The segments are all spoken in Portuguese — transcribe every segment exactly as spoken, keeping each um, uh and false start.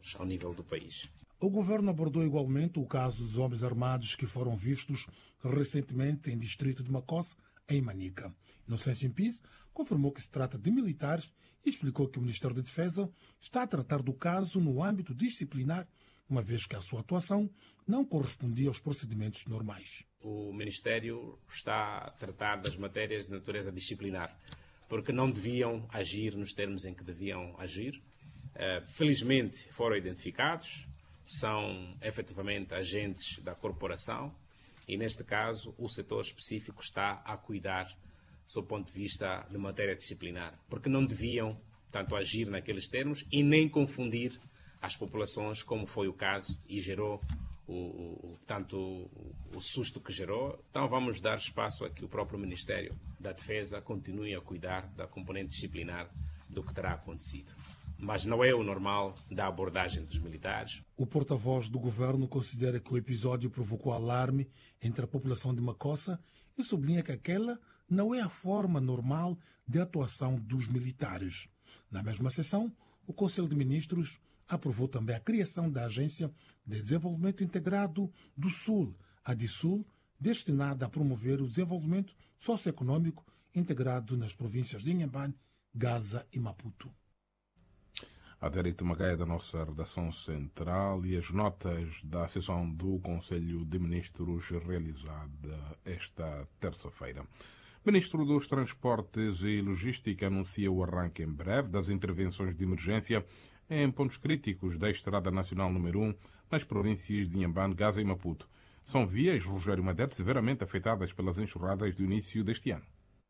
situações ao nível do país. O governo abordou igualmente o caso dos homens armados que foram vistos recentemente em distrito de Macossa, em Manica. Inocêncio Impis confirmou que se trata de militares e explicou que o Ministério da Defesa está a tratar do caso no âmbito disciplinar, uma vez que a sua atuação não correspondia aos procedimentos normais. O Ministério está a tratar das matérias de natureza disciplinar, porque não deviam agir nos termos em que deviam agir. Felizmente foram identificados, são efetivamente agentes da corporação e, neste caso, o setor específico está a cuidar do seu ponto de vista de matéria disciplinar, porque não deviam tanto agir naqueles termos e nem confundir as populações, como foi o caso, e gerou o, o, tanto o, o susto que gerou. Então vamos dar espaço a que o próprio Ministério da Defesa continue a cuidar da componente disciplinar do que terá acontecido. Mas não é o normal da abordagem dos militares. O porta-voz do governo considera que o episódio provocou alarme entre a população de Macossa e sublinha que aquela não é a forma normal de atuação dos militares. Na mesma sessão, o Conselho de Ministros aprovou também a criação da Agência de Desenvolvimento Integrado do Sul, a DISUL, destinada a promover o desenvolvimento socioeconômico integrado nas províncias de Inhambane, Gaza e Maputo. Adérito Magaia, da nossa redação central, e as notas da sessão do Conselho de Ministros realizada esta terça-feira. Ministro dos Transportes e Logística anuncia o arranque em breve das intervenções de emergência em pontos críticos da Estrada Nacional número um, nas províncias de Inhambane, Gaza e Maputo. São vias, Rogério Madete, severamente afetadas pelas enxurradas do início deste ano.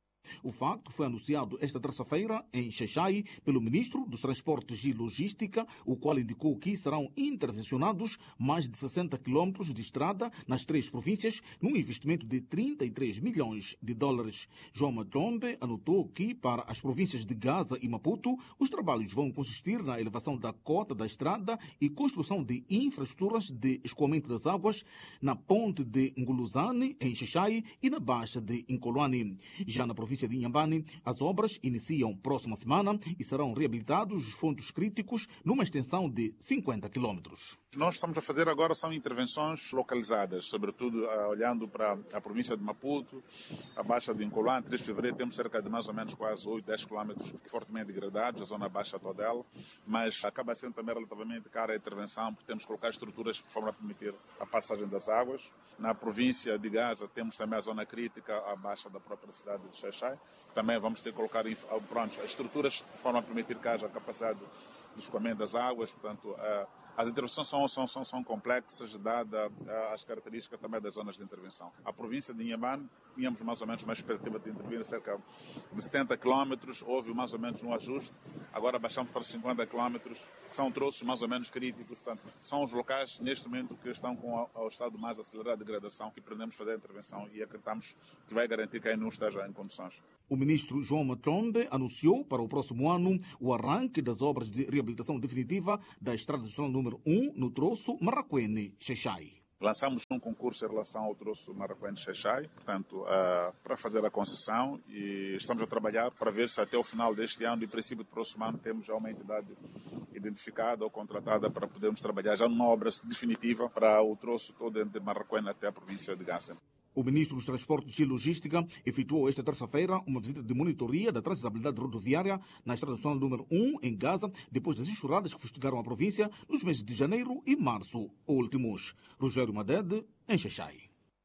O facto foi anunciado esta terça-feira em Xai-Xai pelo Ministro dos Transportes e Logística, o qual indicou que serão intervencionados mais de sessenta quilómetros de estrada nas três províncias, num investimento de trinta e três milhões de dólares. João Matombe anotou que, para as províncias de Gaza e Maputo, os trabalhos vão consistir na elevação da cota da estrada e construção de infraestruturas de escoamento das águas na ponte de Nguluzane, em Xai-Xai, e na Baixa de Incolwane. Já na província de Inhambane, as obras iniciam próxima semana e serão reabilitados os pontos críticos numa extensão de cinquenta quilómetros. Nós estamos a fazer agora são intervenções localizadas, sobretudo uh, olhando para a província de Maputo, a Baixa de Incolwane. três de fevereiro temos cerca de mais ou menos quase oito, dez quilómetros fortemente degradados, a zona baixa toda ela, mas acaba sendo também relativamente cara a intervenção, porque temos que colocar estruturas de forma a permitir a passagem das águas. Na província de Gaza temos também a zona crítica abaixo da própria cidade de Xai-Xai. Também vamos ter que colocar pronto, as estruturas de forma a permitir que haja a capacidade de escoamento das águas. Portanto, as intervenções são, são, são, são complexas, dadas as características também das zonas de intervenção. A província de Inhambane, tínhamos mais ou menos uma expectativa de intervir cerca de setenta quilómetros, houve mais ou menos um ajuste, agora baixamos para cinquenta quilómetros, que são troços mais ou menos críticos, portanto, são os locais neste momento que estão com o estado mais acelerado de degradação que pretendemos fazer a intervenção e acreditamos que vai garantir que aí não esteja em condições. O ministro João Matombe anunciou para o próximo ano o arranque das obras de reabilitação definitiva da Estrada Nacional número um no troço Marraquene-Xai-Xai. Lançamos um concurso em relação ao troço Marraquene-Xai-Xai, portanto, uh, para fazer a concessão, e estamos a trabalhar para ver se até o final deste ano, e princípio do próximo ano, temos já uma entidade identificada ou contratada para podermos trabalhar já numa obra definitiva para o troço todo entre Marraquene até a província de Gaza. O ministro dos Transportes e Logística efetuou esta terça-feira uma visita de monitoria da transitabilidade rodoviária na Estrada Nacional número um, em Gaza, depois das enxurradas que fustigaram a província nos meses de janeiro e março últimos. Rogério Madede, em Xai-Xai.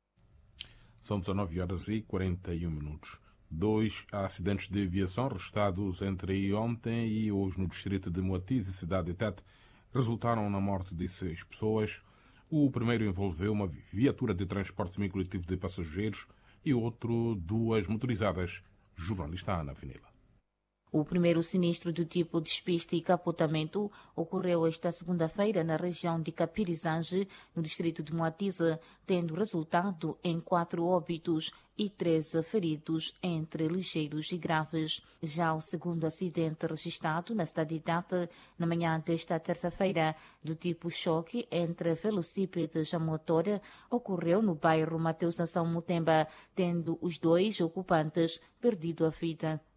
São dezanove horas e quarenta e um minutos. Dois acidentes de aviação registrados entre ontem e hoje no distrito de Moatize e cidade de Tete resultaram na morte de seis pessoas. O primeiro envolveu uma viatura de transporte semi-coletivo de passageiros e outro duas motorizadas. Jornalista Ana Vinila. O primeiro sinistro do tipo despiste e capotamento ocorreu esta segunda-feira na região de Capirizange, no distrito de Moatize, tendo resultado em quatro óbitos e treze feridos, entre ligeiros e graves. Já o segundo acidente registrado na cidade de Tete, na manhã desta terça-feira, do tipo choque entre velocípedes a motor, ocorreu no bairro Mateus Nação Mutemba, tendo os dois ocupantes perdido a vida.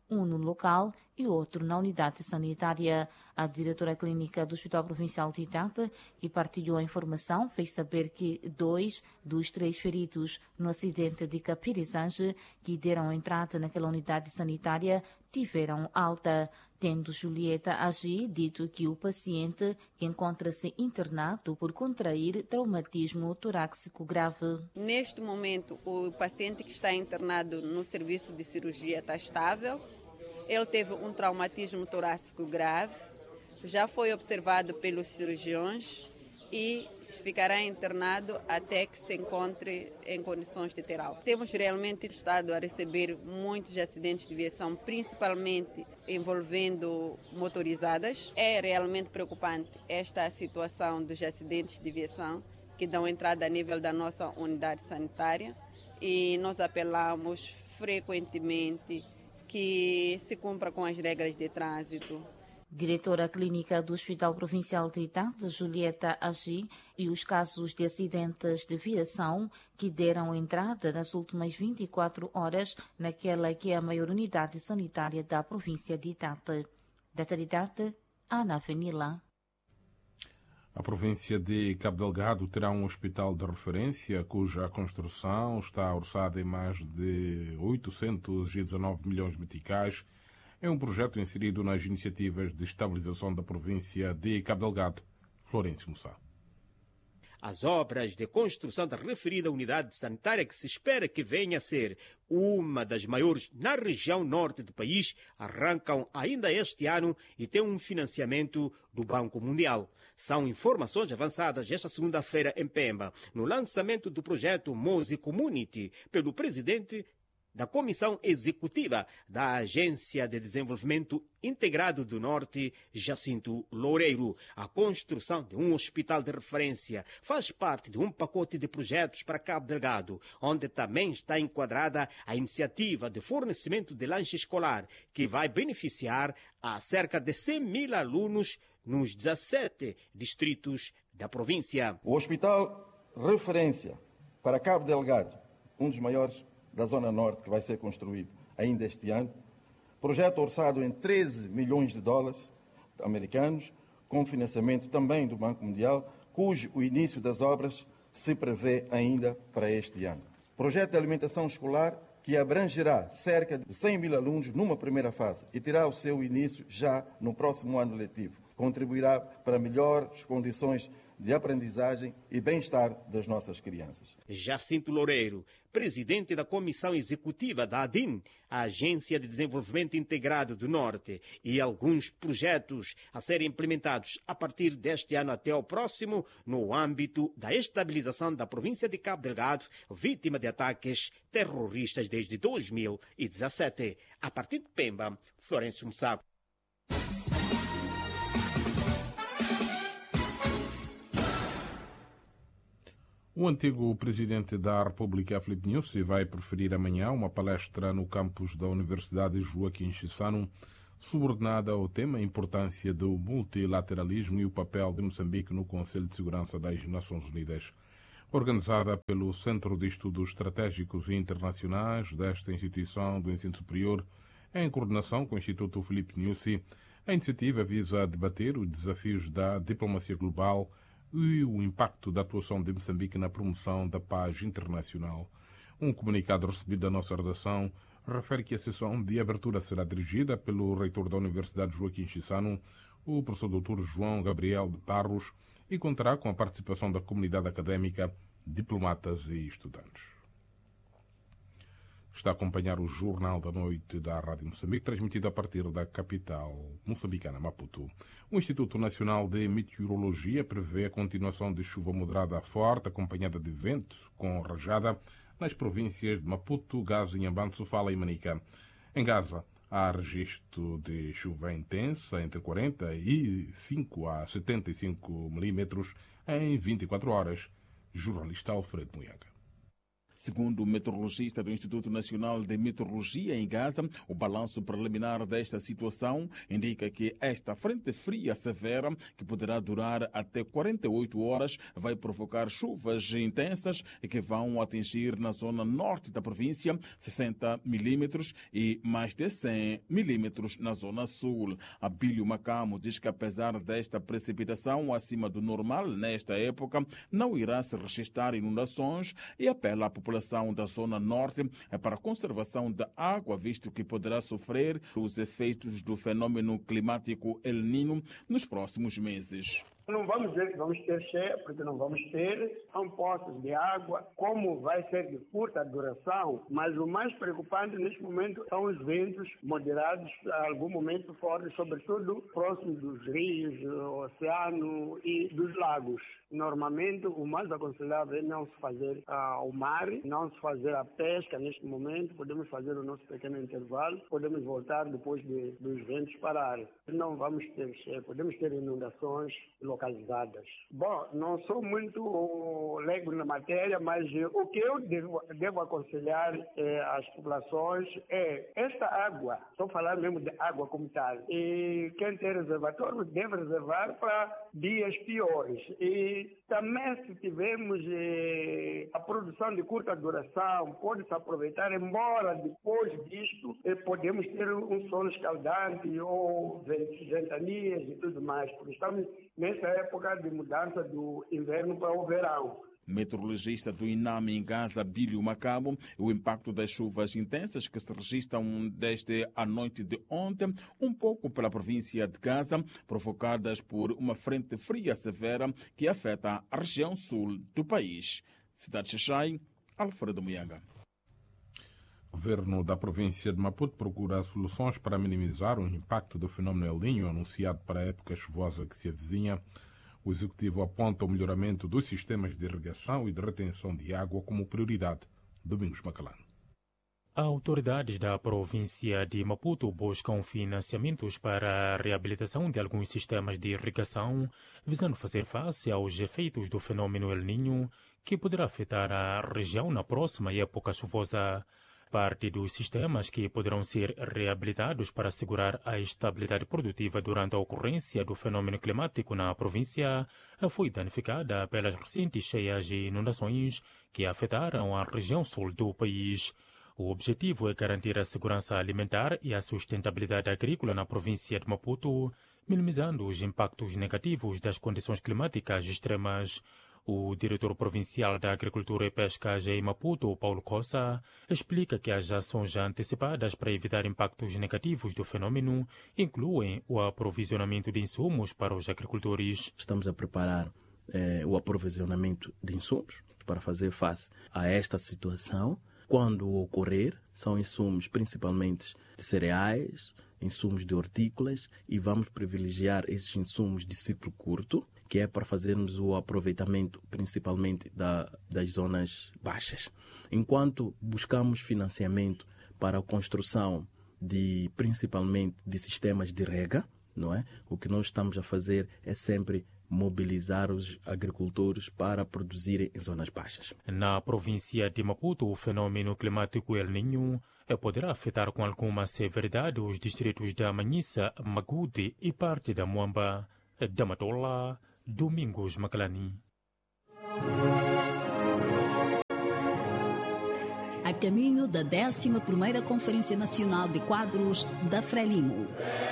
um no local e outro na unidade sanitária. A diretora clínica do Hospital Provincial de Tete, que partilhou a informação, fez saber que dois dos três feridos no acidente de Capirizange, que deram entrada naquela unidade sanitária, tiveram alta, tendo Julieta Agi dito que o paciente, que encontra-se internado por contrair traumatismo torácico grave. Neste momento, o paciente que está internado no serviço de cirurgia está estável. Ele teve um traumatismo torácico grave, já foi observado pelos cirurgiões e ficará internado até que se encontre em condições de ter alta. Temos realmente estado a receber muitos acidentes de viação, principalmente envolvendo motorizadas. É realmente preocupante esta situação dos acidentes de viação que dão entrada a nível da nossa unidade sanitária e nós apelamos frequentemente que se cumpra com as regras de trânsito. Diretora clínica do Hospital Provincial de Tete, Julieta Agi, e os casos de acidentes de viação que deram entrada nas últimas vinte e quatro horas naquela que é a maior unidade sanitária da província de Tete. Desta de Tete, Ana Fenila. A província de Cabo Delgado terá um hospital de referência cuja construção está orçada em mais de oitocentos e dezanove milhões de meticais. É um projeto inserido nas iniciativas de estabilização da província de Cabo Delgado. Florencio Mussá. As obras de construção da referida unidade sanitária, que se espera que venha a ser uma das maiores na região norte do país, arrancam ainda este ano e têm um financiamento do Banco Mundial. São informações avançadas esta segunda-feira em Pemba, no lançamento do projeto Mose Community, pelo presidente da Comissão Executiva da Agência de Desenvolvimento Integrado do Norte, Jacinto Loureiro. A construção de um hospital de referência faz parte de um pacote de projetos para Cabo Delgado, onde também está enquadrada a iniciativa de fornecimento de lanche escolar, que vai beneficiar a cerca de cem mil alunos nos dezassete distritos da província. O Hospital Referência para Cabo Delgado, um dos maiores da Zona Norte, que vai ser construído ainda este ano. Projeto orçado em treze milhões de dólares americanos, com financiamento também do Banco Mundial, cujo o início das obras se prevê ainda para este ano. Projeto de alimentação escolar que abrangerá cerca de cem mil alunos numa primeira fase e terá o seu início já no próximo ano letivo. Contribuirá para melhores condições de aprendizagem e bem-estar das nossas crianças. Jacinto Loureiro, presidente da Comissão Executiva da ADIN, a Agência de Desenvolvimento Integrado do Norte, e alguns projetos a serem implementados a partir deste ano até ao próximo, no âmbito da estabilização da província de Cabo Delgado, vítima de ataques terroristas desde dois mil e dezassete. A partir de Pemba, Florencio Mussá. O antigo presidente da República, Filipe Nyusi, vai preferir amanhã uma palestra no campus da Universidade Joaquim Chissano, subordinada ao tema Importância do Multilateralismo e o papel de Moçambique no Conselho de Segurança das Nações Unidas. Organizada pelo Centro de Estudos Estratégicos e Internacionais desta instituição do ensino superior, em coordenação com o Instituto Filipe Nyusi, a iniciativa visa debater os desafios da diplomacia global e o impacto da atuação de Moçambique na promoção da paz internacional. Um comunicado recebido da nossa redação refere que a sessão de abertura será dirigida pelo reitor da Universidade Joaquim Chissano, o professor doutor João Gabriel de Barros, e contará com a participação da comunidade académica, diplomatas e estudantes. Está a acompanhar o Jornal da Noite da Rádio Moçambique, transmitido a partir da capital moçambicana, Maputo. O Instituto Nacional de Meteorologia prevê a continuação de chuva moderada a forte, acompanhada de vento com rajada, nas províncias de Maputo, Gaza, Inhambane, Sofala e Manica. Em Gaza, há registro de chuva intensa entre quarenta e cinco a setenta e cinco milímetros em vinte e quatro horas. Jornalista Alfredo Muiaga. Segundo o meteorologista do Instituto Nacional de Meteorologia em Gaza, o balanço preliminar desta situação indica que esta frente fria severa, que poderá durar até quarenta e oito horas, vai provocar chuvas intensas que vão atingir na zona norte da província sessenta milímetros e mais de cem milímetros na zona sul. Abílio Macamo diz que apesar desta precipitação acima do normal nesta época, não irá se registrar inundações e apela à população da zona norte para a conservação da água, visto que poderá sofrer os efeitos do fenômeno climático El Niño nos próximos meses. Não vamos dizer que vamos ter cheia, porque não vamos ter. São poços de água, como vai ser de curta duração, mas o mais preocupante neste momento são os ventos moderados, a algum momento fortes, sobretudo próximo dos rios, do oceano e dos lagos. Normalmente, o mais aconselhável é não se fazer ao mar, não se fazer a pesca neste momento. Podemos fazer o nosso pequeno intervalo, podemos voltar depois de, dos ventos pararem. Não vamos ter cheia, podemos ter inundações localizadas. Bom, não sou muito leigo na matéria, mas o que eu devo, devo aconselhar eh, às populações é esta água, estou falando mesmo de água como tal, e quem tem reservatório deve reservar para dias piores. E também, se tivermos eh, a produção de curta duração, pode-se aproveitar, embora depois disto eh, podemos ter um sol escaldante ou ventanias e tudo mais, porque estamos nessa época de mudança do inverno para o verão. Meteorologista do INAME em Gaza, Abílio Macamo, o impacto das chuvas intensas que se registram desde a noite de ontem, um pouco pela província de Gaza, provocadas por uma frente fria severa que afeta a região sul do país. Cidade de Xai, Alfredo Muyanga. O governo da província de Maputo procura soluções para minimizar o impacto do fenômeno El Niño anunciado para a época chuvosa que se avizinha. O executivo aponta o melhoramento dos sistemas de irrigação e de retenção de água como prioridade. Domingos Macalano. Autoridades da província de Maputo buscam financiamentos para a reabilitação de alguns sistemas de irrigação, visando fazer face aos efeitos do fenômeno El Niño, que poderá afetar a região na próxima época chuvosa. Parte dos sistemas que poderão ser reabilitados para assegurar a estabilidade produtiva durante a ocorrência do fenômeno climático na província foi danificada pelas recentes cheias e inundações que afetaram a região sul do país. O objetivo é garantir a segurança alimentar e a sustentabilidade agrícola na província de Maputo, minimizando os impactos negativos das condições climáticas extremas. O diretor provincial da Agricultura e Pesca em Maputo, Paulo Cossa, explica que as ações antecipadas para evitar impactos negativos do fenômeno incluem o aprovisionamento de insumos para os agricultores. Estamos a preparar eh, o aprovisionamento de insumos para fazer face a esta situação. Quando ocorrer, são insumos principalmente de cereais, insumos de hortícolas, e vamos privilegiar esses insumos de ciclo curto, que é para fazermos o aproveitamento principalmente da, das zonas baixas. Enquanto buscamos financiamento para a construção de, principalmente de sistemas de rega, não é? O que nós estamos a fazer é sempre mobilizar os agricultores para produzirem em zonas baixas. Na província de Maputo, o fenômeno climático El Niño poderá afetar com alguma severidade os distritos da Manhissa, Magude e parte da Muamba. Da Matola, Domingos Macalani. A caminho da décima primeira Conferência Nacional de Quadros da Frelimo.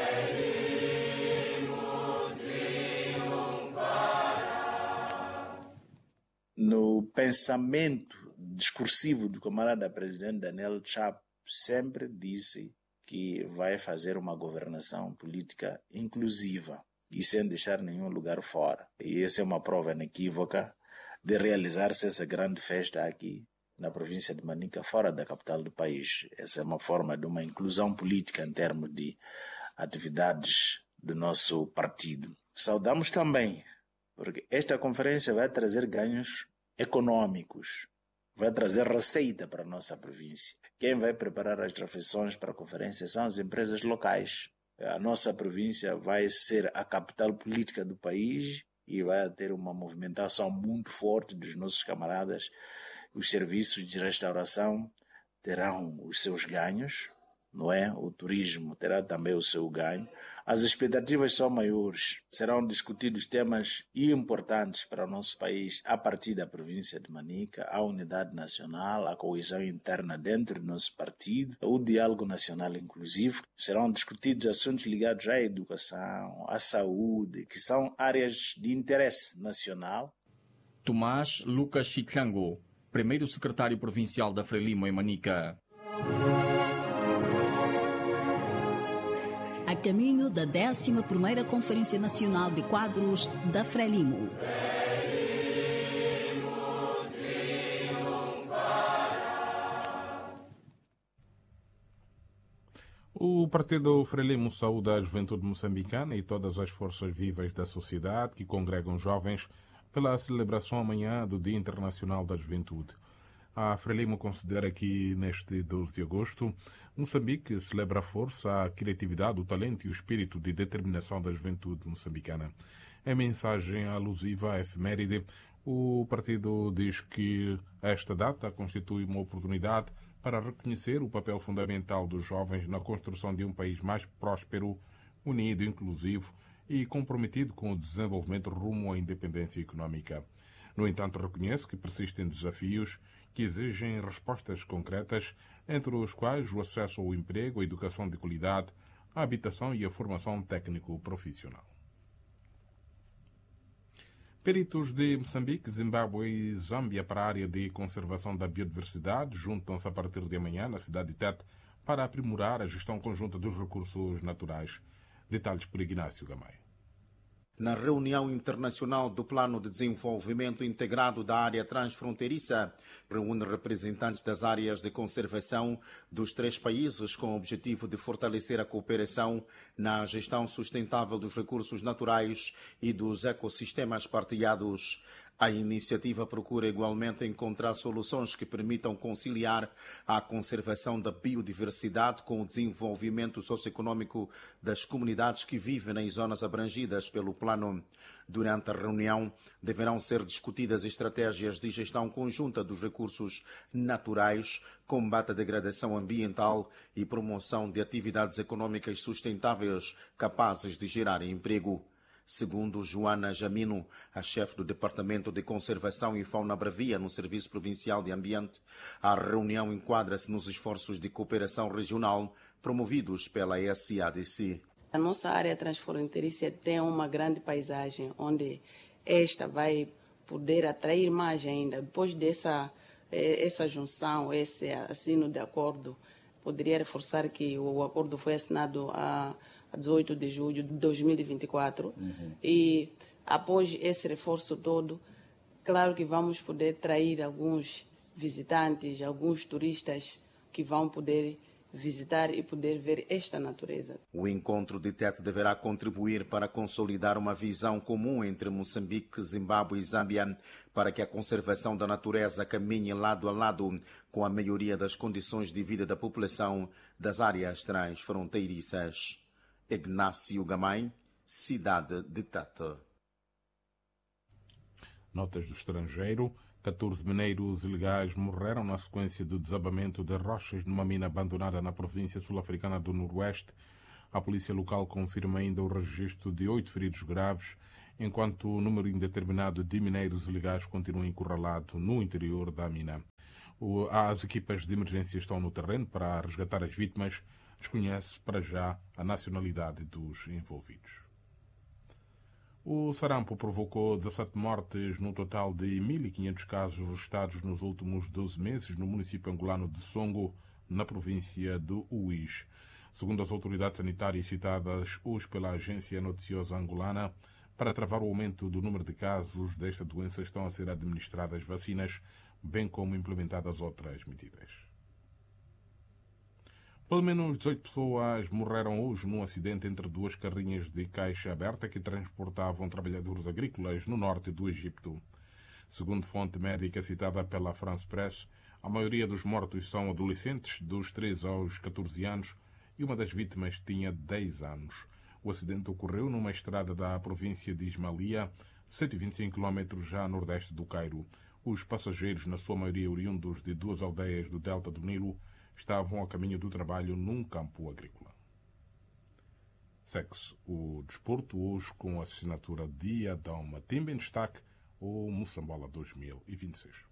No pensamento discursivo do camarada presidente Daniel Chapo, sempre disse que vai fazer uma governação política inclusiva e sem deixar nenhum lugar fora. E essa é uma prova inequívoca de realizar-se essa grande festa aqui na província de Manica, fora da capital do país. Essa é uma forma de uma inclusão política em termos de atividades do nosso partido. Saudamos também, porque esta conferência vai trazer ganhos econômicos, vai trazer receita para a nossa província. Quem vai preparar as refeições para a conferência são as empresas locais. A nossa província vai ser a capital política do país e vai ter uma movimentação muito forte dos nossos camaradas os serviços de restauração terão os seus ganhos, não é? O turismo terá também o seu ganho. As expectativas são maiores. Serão discutidos temas importantes para o nosso país a partir da província de Manica, a unidade nacional, a coesão interna dentro do nosso partido, o diálogo nacional inclusivo. Serão discutidos assuntos ligados à educação, à saúde, que são áreas de interesse nacional. Tomás Lucas Chitlango, primeiro secretário provincial da Frelimo em Manica. A caminho da décima primeira Conferência Nacional de Quadros da Frelimo. O Partido Frelimo saúda a juventude moçambicana e todas as forças vivas da sociedade que congregam jovens pela celebração amanhã do Dia Internacional da Juventude. A Frelimo considera que, neste doze de agosto, Moçambique celebra a força, a criatividade, o talento e o espírito de determinação da juventude moçambicana. Em mensagem alusiva à efeméride, o partido diz que esta data constitui uma oportunidade para reconhecer o papel fundamental dos jovens na construção de um país mais próspero, unido, inclusivo e comprometido com o desenvolvimento rumo à independência económica. No entanto, reconhece que persistem desafios que exigem respostas concretas, entre os quais o acesso ao emprego, a educação de qualidade, a habitação e a formação técnico-profissional. Peritos de Moçambique, Zimbábue e Zâmbia para a área de conservação da biodiversidade juntam-se a partir de amanhã na cidade de Tete para aprimorar a gestão conjunta dos recursos naturais. Detalhes por Ignácio Gamay. Na reunião internacional do Plano de Desenvolvimento Integrado da Área Transfronteiriça, reúne representantes das áreas de conservação dos três países com o objetivo de fortalecer a cooperação na gestão sustentável dos recursos naturais e dos ecossistemas partilhados. A iniciativa procura igualmente encontrar soluções que permitam conciliar a conservação da biodiversidade com o desenvolvimento socioeconômico das comunidades que vivem nas zonas abrangidas pelo plano. Durante a reunião, deverão ser discutidas estratégias de gestão conjunta dos recursos naturais, combate à degradação ambiental e promoção de atividades econômicas sustentáveis capazes de gerar emprego. Segundo Joana Jamino, a chefe do Departamento de Conservação e Fauna Bravia no Serviço Provincial de Ambiente, a reunião enquadra-se nos esforços de cooperação regional promovidos pela S A D C. A nossa área transfronteiriça tem uma grande paisagem, onde esta vai poder atrair mais ainda. Depois dessa essa junção, esse assino de acordo, poderia reforçar que o acordo foi assinado a dezoito de julho de dois mil e vinte e quatro. Uhum. E após esse reforço todo, claro que vamos poder atrair alguns visitantes, alguns turistas que vão poder visitar e poder ver esta natureza. O encontro de Tete deverá contribuir para consolidar uma visão comum entre Moçambique, Zimbábue e Zâmbia para que a conservação da natureza caminhe lado a lado com a melhoria das condições de vida da população das áreas transfronteiriças. Ignácio Gamay, cidade de Tete. Notas do estrangeiro. catorze mineiros ilegais morreram na sequência do desabamento de rochas numa mina abandonada na província sul-africana do Noroeste. A polícia local confirma ainda o registro de oito feridos graves, enquanto o número indeterminado de mineiros ilegais continua encurralado no interior da mina. As equipas de emergência estão no terreno para resgatar as vítimas. Desconhece para já a nacionalidade dos envolvidos. O sarampo provocou dezassete mortes no total de mil e quinhentos casos registrados nos últimos doze meses no município angolano de Songo, na província do Uís. Segundo as autoridades sanitárias citadas hoje pela agência noticiosa angolana, para travar o aumento do número de casos desta doença estão a ser administradas vacinas, bem como implementadas outras medidas. Pelo menos dezoito pessoas morreram hoje num acidente entre duas carrinhas de caixa aberta que transportavam trabalhadores agrícolas no norte do Egito. Segundo fonte médica citada pela France Press, a maioria dos mortos são adolescentes dos treze aos catorze anos e uma das vítimas tinha dez anos. O acidente ocorreu numa estrada da província de Ismailia, cento e vinte e cinco quilómetros já a nordeste do Cairo. Os passageiros, na sua maioria oriundos de duas aldeias do delta do Nilo, estavam a caminho do trabalho num campo agrícola. Segue-se o desporto hoje com a assinatura de Adão Matimba, em destaque o Moçambola dois mil e vinte e seis.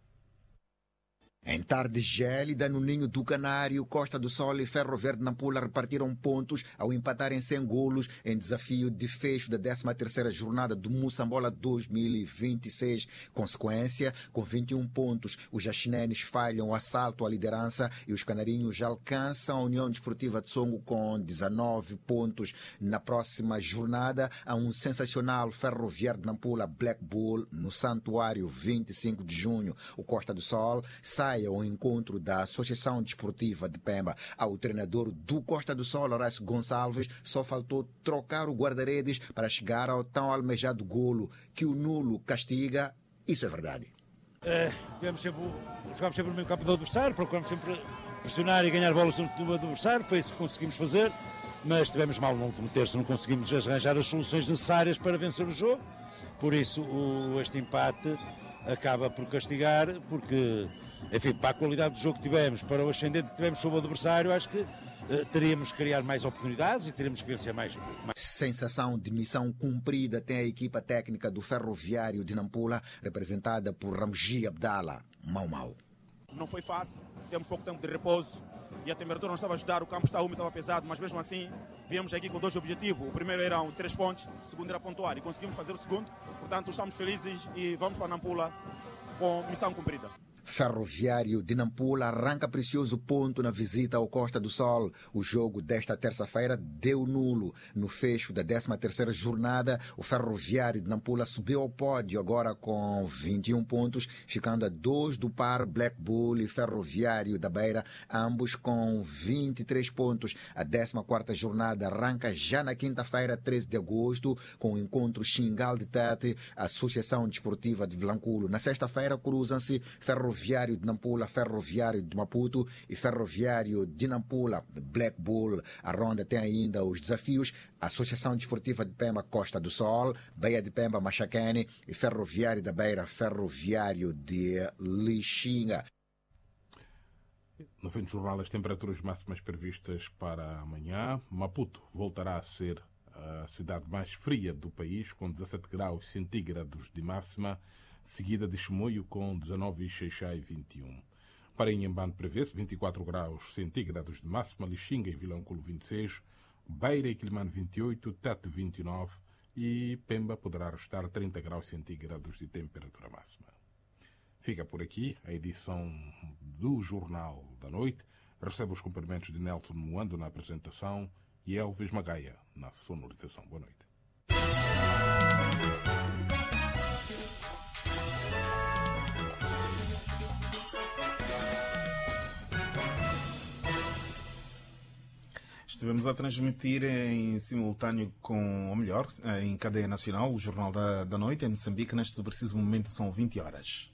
Em tarde gélida, no Ninho do Canário, Costa do Sol e Ferro Verde Nampula repartiram pontos ao empatarem sem golos em desafio de fecho da décima terceira jornada do Moçambola dois mil e vinte e seis. Consequência, com vinte e um pontos, os jaxinenes falham o assalto à liderança e os canarinhos alcançam a União Desportiva de Songo com dezenove pontos. Na próxima jornada, há um sensacional Ferro Verde Nampula Black Bull no Santuário, vinte e cinco de junho. O Costa do Sol sai ao encontro da Associação Desportiva de Pemba. Ao treinador do Costa do Sol, Horácio Gonçalves, só faltou trocar o guarda-redes para chegar ao tão almejado golo que o nulo castiga. Isso é verdade. É, sempre, jogamos sempre no meio campo do adversário, procuramos sempre pressionar e ganhar bolas no adversário, foi isso que conseguimos fazer, mas estivemos mal no último terço, não conseguimos arranjar as soluções necessárias para vencer o jogo, por isso o, este empate acaba por castigar, porque, enfim, para a qualidade do jogo que tivemos, para o ascendente que tivemos sobre o adversário, acho que uh, teríamos que criar mais oportunidades e teríamos que vencer mais, mais. Sensação de missão cumprida tem a equipa técnica do Ferroviário de Nampula, representada por Ramji Abdala, Mau Mau. Não foi fácil, temos pouco tempo de repouso e a temperatura não estava a ajudar, o campo estava úmido, estava pesado, mas mesmo assim viemos aqui com dois objetivos. O primeiro eram três pontos, o segundo era pontuar e conseguimos fazer o segundo. Portanto, estamos felizes e vamos para Nampula com missão cumprida. Ferroviário de Nampula arranca precioso ponto na visita ao Costa do Sol. O jogo desta terça-feira deu nulo. No fecho da décima terceira jornada, o Ferroviário de Nampula subiu ao pódio agora com vinte e um pontos, ficando a dois do par Black Bull e Ferroviário da Beira, ambos com vinte e três pontos. A décima quarta jornada arranca já na quinta-feira, treze de agosto, com o encontro Xingal de Tete, Associação Desportiva de Vilanculo. Na sexta-feira cruzam-se Ferroviário Ferroviário de Nampula, Ferroviário de Maputo e Ferroviário de Nampula, Black Bull. A ronda tem ainda os desafios: Associação Desportiva de Pemba, Costa do Sol, Baía de Pemba, Machacane e Ferroviário da Beira, Ferroviário de Lixinga. No fim do jornal, as temperaturas máximas previstas para amanhã. Maputo voltará a ser a cidade mais fria do país, com dezassete graus centígrados de máxima, seguida de Chimoio com dezanove e Xeixai vinte e um. Para Inhambane prevê-se vinte e quatro graus centígrados de máxima, Lixinga e Vilanculo vinte e seis, Beira e Quilmane vinte e oito, Tete vinte e nove e Pemba poderá restar trinta graus centígrados de temperatura máxima. Fica por aqui a edição do Jornal da Noite. Recebe os cumprimentos de Nelson Moando na apresentação e Elvis Magaia na sonorização. Boa noite. Estivemos a transmitir em simultâneo com, ou melhor, em cadeia nacional, o Jornal da, da Noite, em Moçambique. Neste preciso momento são vinte horas.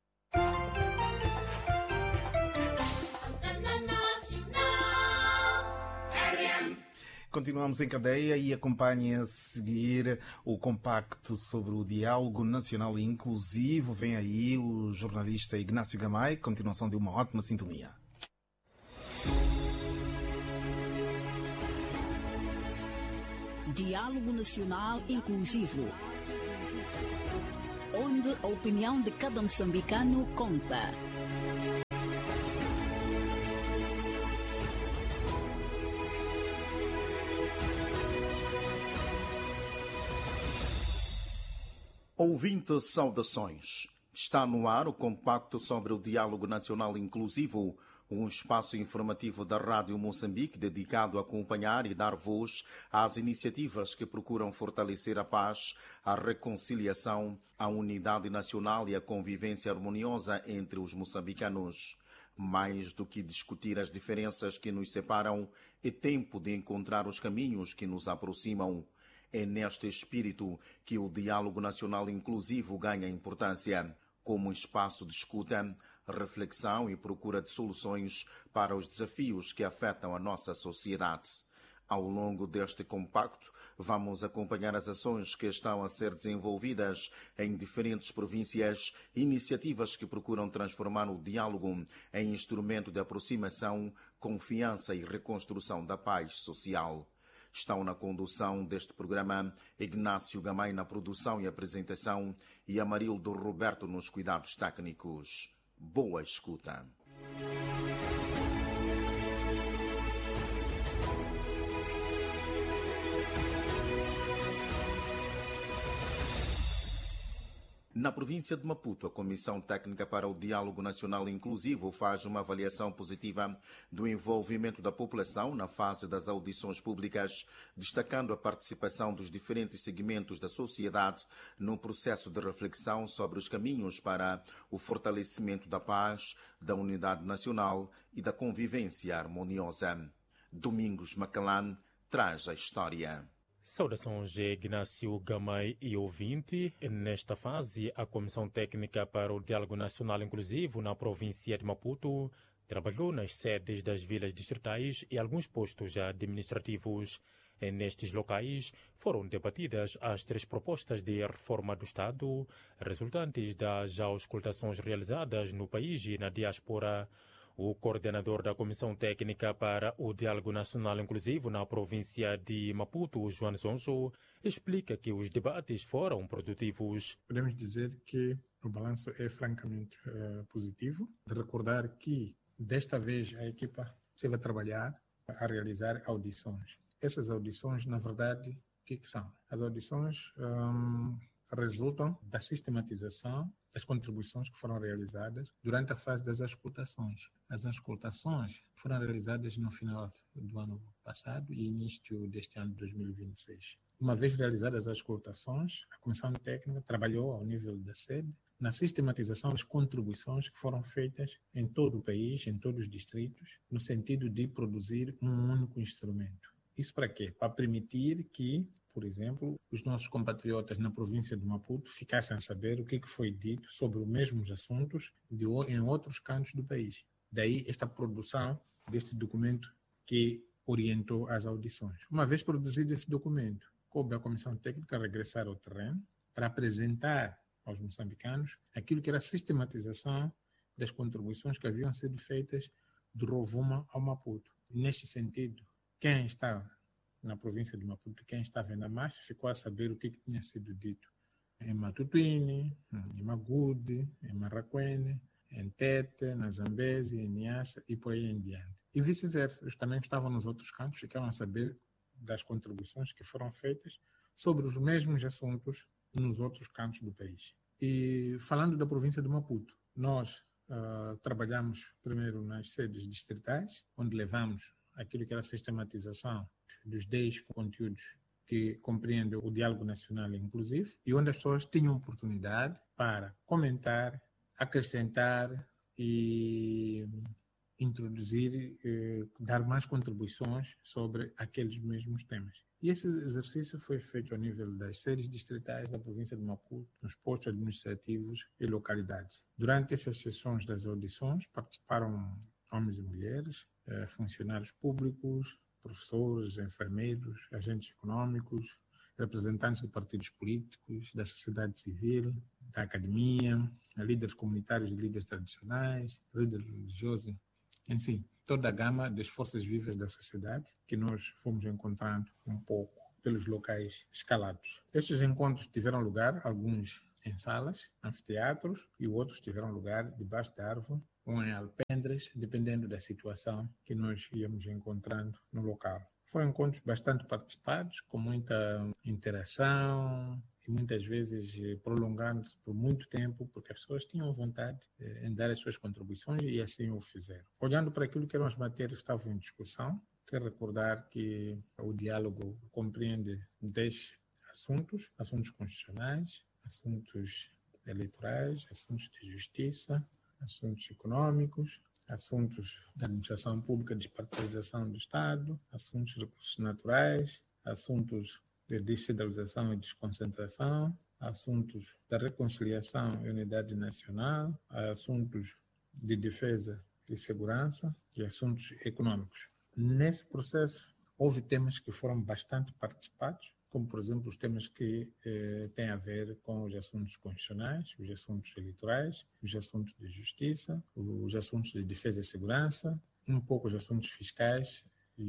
Continuamos em cadeia e acompanhe a seguir o compacto sobre o diálogo nacional e inclusivo. Vem aí o jornalista Ignácio Gamay, continuação de uma ótima sintonia. Diálogo Nacional Inclusivo, onde a opinião de cada moçambicano conta. Ouvinte, saudações. Está no ar o compacto sobre o Diálogo Nacional Inclusivo, um espaço informativo da Rádio Moçambique dedicado a acompanhar e dar voz às iniciativas que procuram fortalecer a paz, a reconciliação, a unidade nacional e a convivência harmoniosa entre os moçambicanos. Mais do que discutir as diferenças que nos separam, é tempo de encontrar os caminhos que nos aproximam. É neste espírito que o Diálogo Nacional Inclusivo ganha importância, como espaço de escuta, reflexão e procura de soluções para os desafios que afetam a nossa sociedade. Ao longo deste compacto, vamos acompanhar as ações que estão a ser desenvolvidas em diferentes províncias, iniciativas que procuram transformar o diálogo em instrumento de aproximação, confiança e reconstrução da paz social. Estão na condução deste programa Ignácio Gamay na produção e apresentação e Amarildo Roberto nos cuidados técnicos. Boa escuta. Na província de Maputo, a Comissão Técnica para o Diálogo Nacional Inclusivo faz uma avaliação positiva do envolvimento da população na fase das audições públicas, destacando a participação dos diferentes segmentos da sociedade no processo de reflexão sobre os caminhos para o fortalecimento da paz, da unidade nacional e da convivência harmoniosa. Domingos Macalán traz a história. Saudações, Ignácio Gamay e ouvinte. Nesta fase, a Comissão Técnica para o Diálogo Nacional Inclusivo na província de Maputo trabalhou nas sedes das vilas distritais e alguns postos administrativos. Nestes locais foram debatidas as três propostas de reforma do Estado, resultantes das auscultações realizadas no país e na diáspora. O coordenador da Comissão Técnica para o Diálogo Nacional Inclusivo na província de Maputo, João Zonzo, explica que os debates foram produtivos. Podemos dizer que o balanço é francamente uh, positivo. Recordar que, desta vez, a equipa esteve a trabalhar a realizar audições. Essas audições, na verdade, o que, que são? As audições um, resultam da sistematização das contribuições que foram realizadas durante a fase das auscultações. As auscultações foram realizadas no final do ano passado e início deste ano de dois mil e vinte e seis. Uma vez realizadas as auscultações, a Comissão Técnica trabalhou ao nível da sede na sistematização das contribuições que foram feitas em todo o país, em todos os distritos, no sentido de produzir um único instrumento. Isso para quê? Para permitir que, por exemplo, os nossos compatriotas na província de Maputo ficassem a saber o que foi dito sobre os mesmos assuntos de, em outros cantos do país. Daí esta produção deste documento que orientou as audições. Uma vez produzido esse documento, coube à Comissão Técnica regressar ao terreno para apresentar aos moçambicanos aquilo que era a sistematização das contribuições que haviam sido feitas do Rovuma ao Maputo. Neste sentido, quem estava na província de Maputo, quem estava na marcha, ficou a saber o que, que tinha sido dito em Matutuine, em Magude, em Marraquene, em Tete, na Zambésia, em Niassa e por aí em diante. E vice-versa, os também que estavam nos outros cantos ficavam a saber das contribuições que foram feitas sobre os mesmos assuntos nos outros cantos do país. E falando da província de Maputo, nós uh, trabalhamos primeiro nas sedes distritais, onde levamos aquilo que era a sistematização dos dez conteúdos que compreendem o diálogo nacional inclusivo e onde as pessoas tinham oportunidade para comentar, acrescentar e introduzir, eh, dar mais contribuições sobre aqueles mesmos temas. E esse exercício foi feito ao nível das sedes distritais da província de Maputo, nos postos administrativos e localidades. Durante essas sessões das audições participaram homens e mulheres, eh, funcionários públicos, professores, enfermeiros, agentes econômicos, representantes de partidos políticos, da sociedade civil, da academia, líderes comunitários e líderes tradicionais, líderes religiosos, enfim, toda a gama das forças vivas da sociedade que nós fomos encontrando um pouco pelos locais escalados. Estes encontros tiveram lugar, alguns em salas, anfiteatros, e outros tiveram lugar debaixo da árvore ou em alpendres, dependendo da situação que nós íamos encontrando no local. Foram encontros bastante participados, com muita interação e muitas vezes prolongando-se por muito tempo, porque as pessoas tinham vontade em dar as suas contribuições e assim o fizeram. Olhando para aquilo que eram as matérias que estavam em discussão, quero recordar que o diálogo compreende dez assuntos, assuntos constitucionais, assuntos eleitorais, assuntos de justiça, assuntos econômicos, assuntos da administração pública, despartidarização do Estado, assuntos de recursos naturais, assuntos de descentralização e desconcentração, assuntos da reconciliação e unidade nacional, assuntos de defesa e segurança e assuntos econômicos. Nesse processo, houve temas que foram bastante participados, como, por exemplo, os temas que eh, têm a ver com os assuntos constitucionais, os assuntos eleitorais, os assuntos de justiça, os assuntos de defesa e segurança, um pouco os assuntos fiscais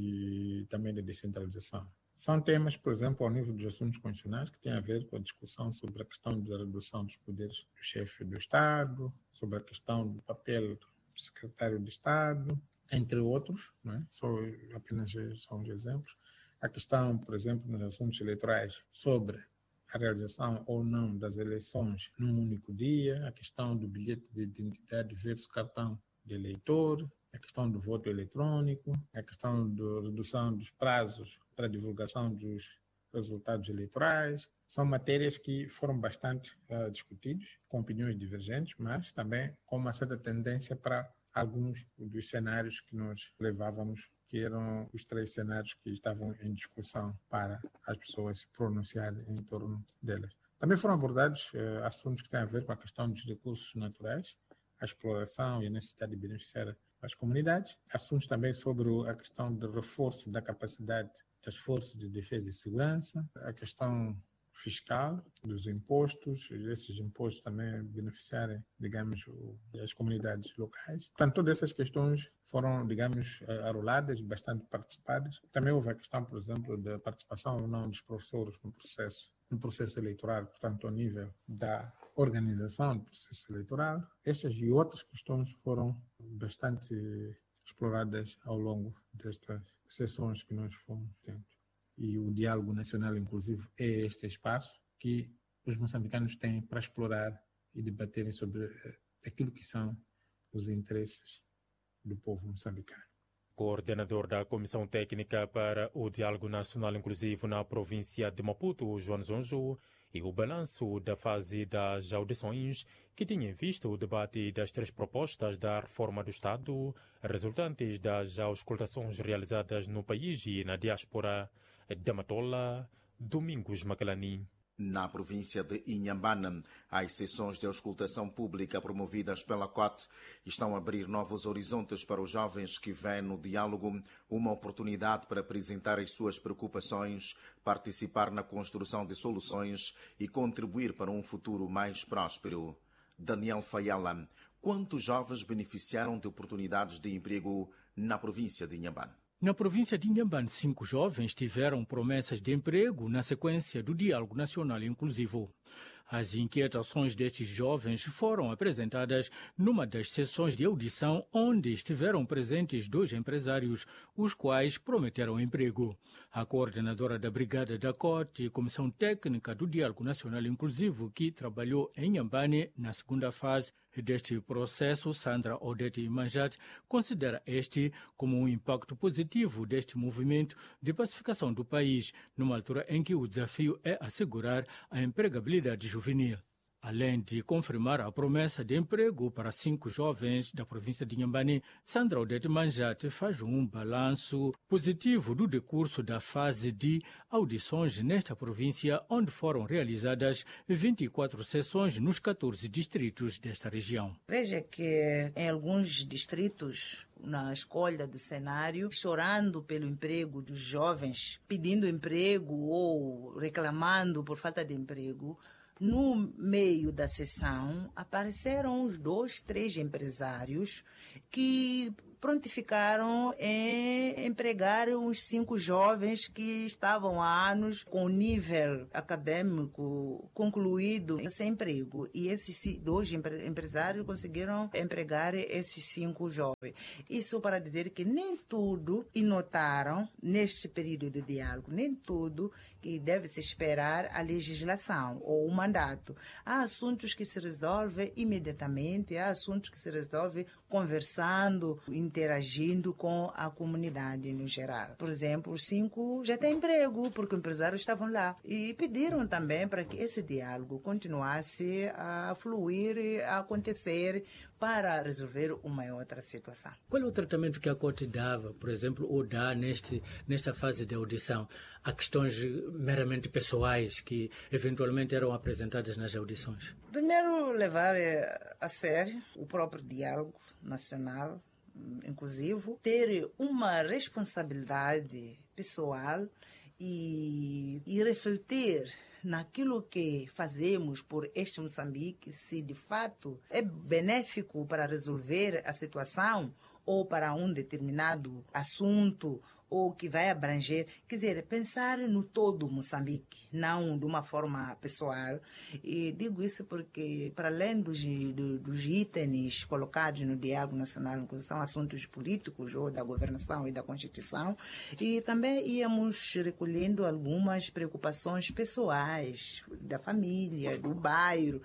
e também de descentralização. São temas, por exemplo, ao nível dos assuntos constitucionais, que têm a ver com a discussão sobre a questão da redução dos poderes do chefe do Estado, sobre a questão do papel do secretário de Estado, entre outros, não é? Só apenas são os exemplos. A questão, por exemplo, nos assuntos eleitorais, sobre a realização ou não das eleições num único dia, a questão do bilhete de identidade versus cartão de eleitor, a questão do voto eletrônico, a questão da redução dos prazos para a divulgação dos resultados eleitorais. São matérias que foram bastante uh, discutidas, com opiniões divergentes, mas também com uma certa tendência para alguns dos cenários que nós levávamos, que eram os três cenários que estavam em discussão para as pessoas se pronunciarem em torno delas. Também foram abordados uh, assuntos que têm a ver com a questão dos recursos naturais, a exploração e a necessidade de beneficiar as comunidades, assuntos também sobre a questão do reforço da capacidade das forças de defesa e segurança, a questão fiscal dos impostos, esses impostos também beneficiarem, digamos, as comunidades locais. Portanto, todas essas questões foram, digamos, arroladas, bastante participadas. Também houve a questão, por exemplo, da participação ou não dos professores no processo, no processo eleitoral, portanto, ao nível da organização do processo eleitoral. Estas e outras questões foram bastante exploradas ao longo destas sessões que nós fomos tendo. E o diálogo nacional inclusivo é este espaço que os moçambicanos têm para explorar e debaterem sobre aquilo que são os interesses do povo moçambicano. Coordenador da Comissão Técnica para o Diálogo Nacional Inclusivo na província de Maputo, João Zonjo, e o balanço da fase das audições, que tinha visto o debate das três propostas da reforma do Estado, resultantes das auscultações realizadas no país e na diáspora. Da Matola, Domingos Macalani. Na província de Inhambane, as sessões de auscultação pública promovidas pela C O T estão a abrir novos horizontes para os jovens que veem no diálogo uma oportunidade para apresentar as suas preocupações, participar na construção de soluções e contribuir para um futuro mais próspero. Daniel Fayala, quantos jovens beneficiaram de oportunidades de emprego na província de Inhambane? Na província de Inhambane, cinco jovens tiveram promessas de emprego na sequência do Diálogo Nacional Inclusivo. As inquietações destes jovens foram apresentadas numa das sessões de audição onde estiveram presentes dois empresários, os quais prometeram emprego. A coordenadora da Brigada da C O T e Comissão Técnica do Diálogo Nacional Inclusivo, que trabalhou em Inhambane na segunda fase deste processo, Sandra Odete Manjat, considera este como um impacto positivo deste movimento de pacificação do país, numa altura em que o desafio é assegurar a empregabilidade juvenil. Além de confirmar a promessa de emprego para cinco jovens da província de Inhambane, Sandra Odete Manjat faz um balanço positivo do decurso da fase de audições nesta província, onde foram realizadas vinte e quatro sessões nos catorze distritos desta região. Veja que em alguns distritos, na escolha do cenário, chorando pelo emprego dos jovens, pedindo emprego ou reclamando por falta de emprego, no meio da sessão apareceram os dois, três empresários que prontificaram em empregar uns cinco jovens que estavam há anos com nível acadêmico concluído sem emprego. E esses dois empresários conseguiram empregar esses cinco jovens. Isso para dizer que nem tudo, e notaram neste período de diálogo, nem tudo que deve se esperar a legislação ou o mandato. Há assuntos que se resolvem imediatamente, há assuntos que se resolvem conversando, interagindo com a comunidade no geral. Por exemplo, os cinco já têm emprego, porque os empresários estavam lá. E pediram também para que esse diálogo continuasse a fluir, a acontecer, para resolver uma outra situação. Qual é o tratamento que a C O T dava, por exemplo, ou dá neste, nesta fase de audição, a questões meramente pessoais que eventualmente eram apresentadas nas audições? Primeiro, levar a sério o próprio diálogo nacional inclusivo, ter uma responsabilidade pessoal e, e refletir naquilo que fazemos por este Moçambique, se de fato é benéfico para resolver a situação ou para um determinado assunto ou que vai abranger, quer dizer, pensar no todo Moçambique, não de uma forma pessoal. E digo isso porque, para além dos, dos itens colocados no Diálogo Nacional, que são assuntos políticos ou da governação e da Constituição, e também íamos recolhendo algumas preocupações pessoais da família, do bairro,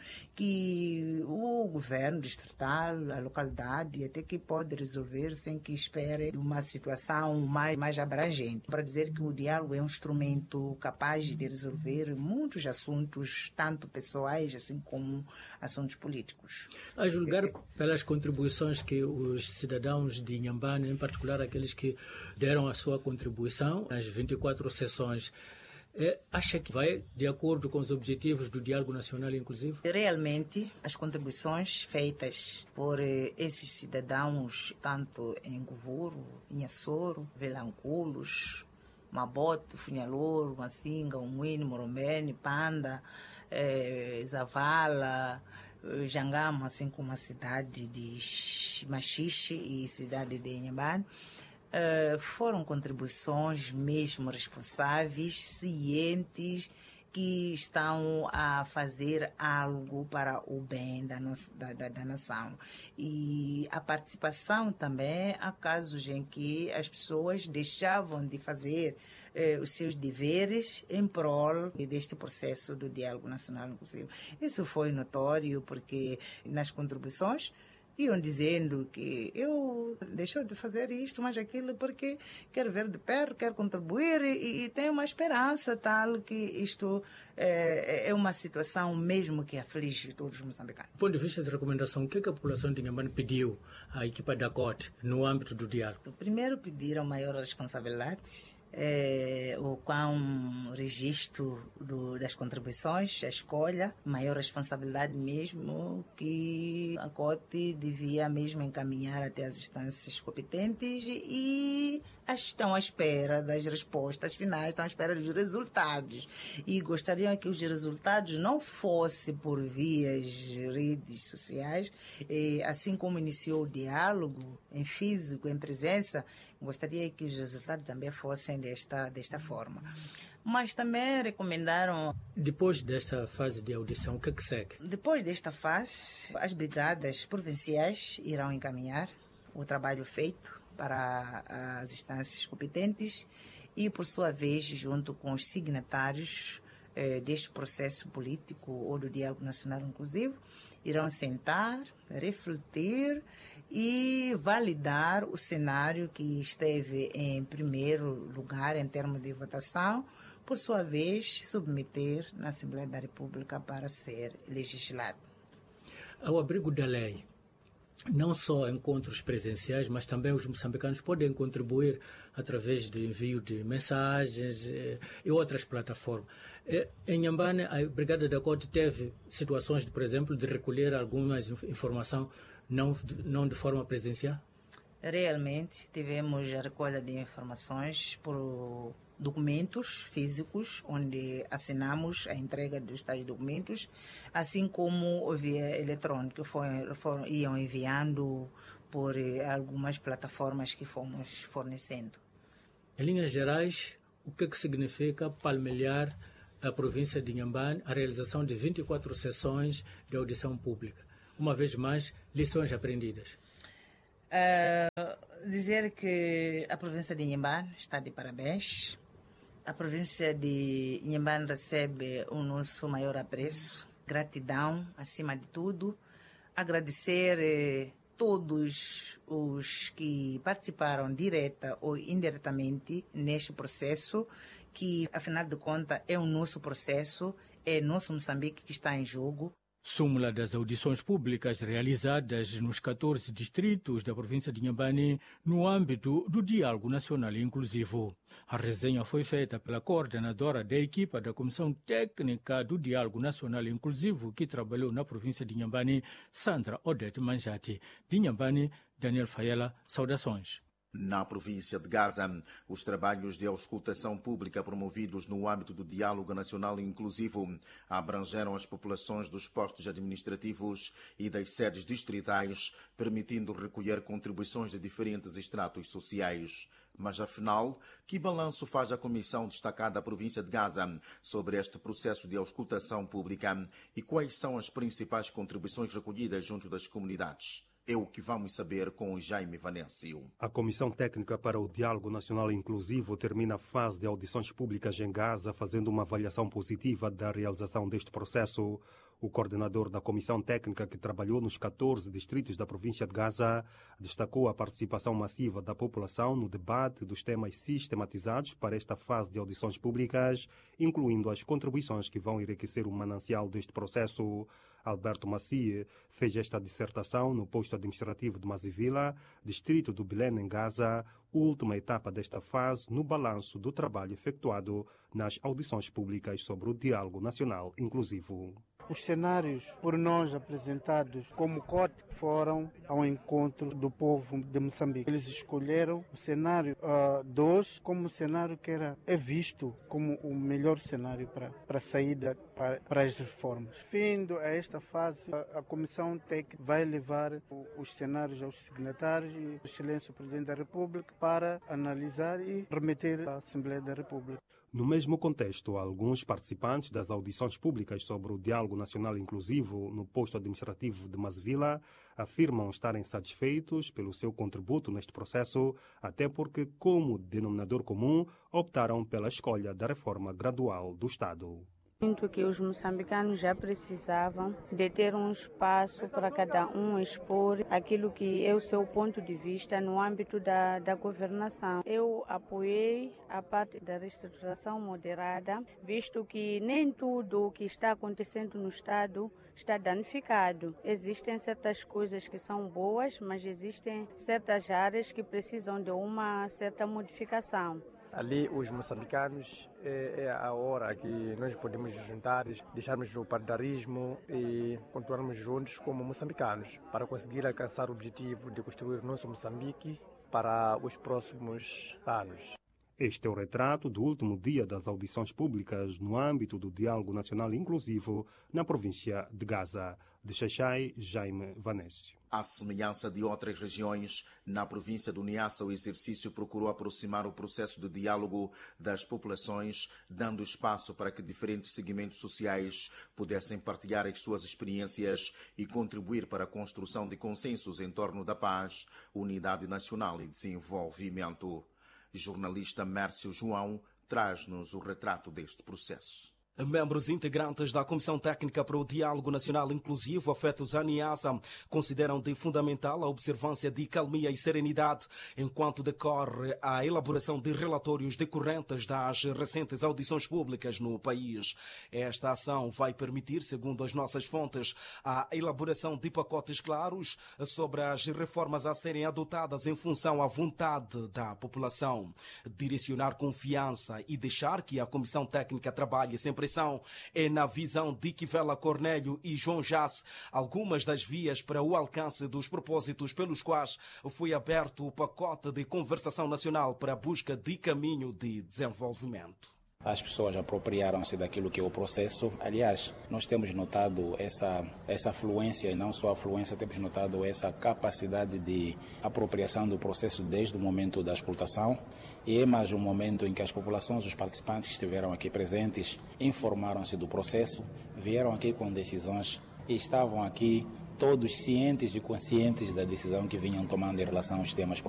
que o governo distrital, a localidade, até que pode resolver sem que espere uma situação mais, mais abrangente, para dizer que o diálogo é um instrumento capaz de resolver muitos assuntos, tanto pessoais assim como assuntos políticos. A julgar pelas contribuições que os cidadãos de Inhambane, em particular aqueles que deram a sua contribuição nas vinte e quatro sessões, É, acha que vai de acordo com os objetivos do Diálogo Nacional Inclusivo? Realmente, as contribuições feitas por eh, esses cidadãos, tanto em Govuro, Inhassoro, Velanculos, Mabote, Funhalouro, Massinga, Umuíne, Morombene, Panda, eh, Zavala, eh, Jangama, assim como a cidade de Machixe e cidade de Inhambane, Uh, foram contribuições mesmo responsáveis, cientes, que estão a fazer algo para o bem da, no, da, da, da nação. E a participação também, há casos em que as pessoas deixavam de fazer eh, os seus deveres em prol deste processo do Diálogo Nacional Inclusivo. Isso foi notório porque nas contribuições iam dizendo que eu deixo de fazer isto, mas aquilo, porque quero ver de perto, quero contribuir e, e tenho uma esperança tal que isto é, é uma situação mesmo que aflige todos os moçambicanos. Do ponto de vista de recomendação, o que, é que a população de Inhambane pediu à equipa da C O T no âmbito do diálogo? Primeiro pediram maior responsabilidade, É, o qual registro do, das contribuições, a escolha, maior responsabilidade mesmo, que a C O T devia mesmo encaminhar até as instâncias competentes e estão à espera das respostas finais, estão à espera dos resultados. E gostariam que os resultados não fossem por vias redes sociais, e, assim como iniciou o diálogo em físico, em presença, gostaria que os resultados também fossem desta, desta forma. Mas também recomendaram... Depois desta fase de audição, o que é que segue? Depois desta fase, as brigadas provinciais irão encaminhar o trabalho feito para as instâncias competentes e, por sua vez, junto com os signatários eh, deste processo político ou do Diálogo Nacional Inclusivo, irão sentar, refletir e validar o cenário que esteve em primeiro lugar em termos de votação, por sua vez, submeter na Assembleia da República para ser legislado. Ao abrigo da lei, não só encontros presenciais, mas também os moçambicanos podem contribuir através de envio de mensagens eh, e outras plataformas. Eh, em Inhambane, a Brigada da C O T teve situações, de, por exemplo, de recolher alguma informação não, não de forma presencial? Realmente, tivemos a recolha de informações por documentos físicos, onde assinamos a entrega dos tais documentos, assim como via eletrônica, foram, foram, iam enviando por eh, algumas plataformas que fomos fornecendo. Em linhas gerais, o que, é que significa palmilhar a província de Inhambane a realização de vinte e quatro sessões de audição pública? Uma vez mais, lições aprendidas. Uh, dizer que a província de Inhambane está de parabéns. A província de Inhambane recebe o nosso maior apreço, gratidão acima de tudo. Agradecer eh, todos os que participaram direta ou indiretamente neste processo, que afinal de contas é o nosso processo, é nosso Moçambique que está em jogo. Súmula das audições públicas realizadas nos catorze distritos da província de Inhambane no âmbito do Diálogo Nacional Inclusivo. A resenha foi feita pela coordenadora da equipa da Comissão Técnica do Diálogo Nacional Inclusivo que trabalhou na província de Inhambane, Sandra Odete Manjati. De Inhambane, Daniel Fayela, saudações. Na província de Gaza, os trabalhos de auscultação pública promovidos no âmbito do Diálogo Nacional Inclusivo abrangeram as populações dos postos administrativos e das sedes distritais, permitindo recolher contribuições de diferentes estratos sociais. Mas, afinal, que balanço faz a Comissão destacada da província de Gaza sobre este processo de auscultação pública e quais são as principais contribuições recolhidas junto das comunidades? É o que vamos saber com Jaime Vanésio. A Comissão Técnica para o Diálogo Nacional Inclusivo termina a fase de audições públicas em Gaza, fazendo uma avaliação positiva da realização deste processo. O coordenador da Comissão Técnica, que trabalhou nos catorze distritos da província de Gaza, destacou a participação massiva da população no debate dos temas sistematizados para esta fase de audições públicas, incluindo as contribuições que vão enriquecer o manancial deste processo. Alberto Macie fez esta dissertação no posto administrativo de Mazivila, distrito do Belém, em Gaza, última etapa desta fase no balanço do trabalho efetuado nas audições públicas sobre o Diálogo Nacional Inclusivo. Os cenários por nós apresentados como corte foram ao encontro do povo de Moçambique. Eles escolheram o cenário dois uh, como cenário que era, é visto como o melhor cenário para, para a saída para, para as reformas. Findo a esta fase, a, a Comissão Técnica vai levar o, os cenários aos signatários e Excelência Presidente da República para analisar e remeter à Assembleia da República. No mesmo contexto, alguns participantes das audições públicas sobre o Diálogo Nacional Inclusivo no posto administrativo de Mazivila afirmam estarem satisfeitos pelo seu contributo neste processo, até porque, como denominador comum, optaram pela escolha da reforma gradual do Estado. Sinto que os moçambicanos já precisavam de ter um espaço para cada um expor aquilo que é o seu ponto de vista no âmbito da, da governação. Eu apoiei a parte da reestruturação moderada, visto que nem tudo o que está acontecendo no Estado está danificado. Existem certas coisas que são boas, mas existem certas áreas que precisam de uma certa modificação. Ali, os moçambicanos, é, é a hora que nós podemos nos juntar, deixarmos o partidarismo e continuarmos juntos como moçambicanos para conseguir alcançar o objetivo de construir nosso Moçambique para os próximos anos. Este é o retrato do último dia das audições públicas no âmbito do Diálogo Nacional Inclusivo na província de Gaza. De Xaixai, Jaime Vanésio. À semelhança de outras regiões, na província do Niassa, o exercício procurou aproximar o processo de diálogo das populações, dando espaço para que diferentes segmentos sociais pudessem partilhar as suas experiências e contribuir para a construção de consensos em torno da paz, unidade nacional e desenvolvimento. Jornalista Mércio João traz-nos o retrato deste processo. Membros integrantes da Comissão Técnica para o Diálogo Nacional Inclusivo, afetos à Niassa, consideram de fundamental a observância de calmia e serenidade enquanto decorre a elaboração de relatórios decorrentes das recentes audições públicas no país. Esta ação vai permitir, segundo as nossas fontes, a elaboração de pacotes claros sobre as reformas a serem adotadas em função à vontade da população. Direcionar confiança e deixar que a Comissão Técnica trabalhe sem pressão é, na visão de Kivela Cornélio e João Jace, algumas das vias para o alcance dos propósitos pelos quais foi aberto o pacote de conversação nacional para a busca de caminho de desenvolvimento. As pessoas apropriaram-se daquilo que é o processo. Aliás, nós temos notado essa, essa fluência, e não só a fluência, temos notado essa capacidade de apropriação do processo desde o momento da explotação. E é mais um momento em que as populações, os participantes que estiveram aqui presentes, informaram-se do processo, vieram aqui com decisões e estavam aqui todos cientes e conscientes da decisão que vinham tomando em relação aos temas